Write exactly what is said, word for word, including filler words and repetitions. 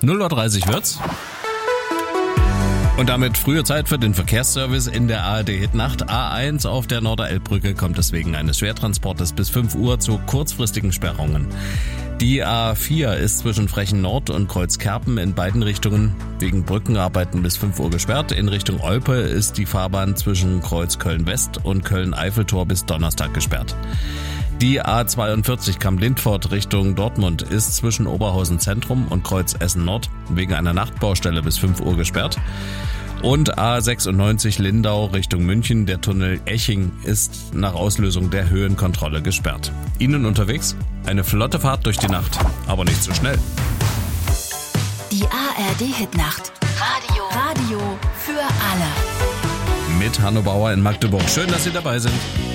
null Uhr dreißig wird's. Und damit frühe Zeit für den Verkehrsservice in der A R D-Hitnacht. A eins auf der Norderelbbrücke kommt es wegen eines Schwertransportes bis fünf Uhr zu kurzfristigen Sperrungen. Die A vier ist zwischen Frechen Nord und Kreuzkerpen in beiden Richtungen wegen Brückenarbeiten bis fünf Uhr gesperrt. In Richtung Olpe ist die Fahrbahn zwischen Kreuz Köln-West und Köln-Eiffeltor bis Donnerstag gesperrt. Die A zweiundvierzig Kamp-Lindfort Richtung Dortmund ist zwischen Oberhausen Zentrum und Kreuz Essen Nord wegen einer Nachtbaustelle bis fünf Uhr gesperrt. Und A sechsundneunzig Lindau Richtung München, der Tunnel Eching ist nach Auslösung der Höhenkontrolle gesperrt. Ihnen unterwegs eine flotte Fahrt durch die Nacht, aber nicht zu schnell. Die A R D-Hitnacht. Radio. Radio für alle. Mit Hanno Bauer in Magdeburg. Schön, dass Sie dabei sind.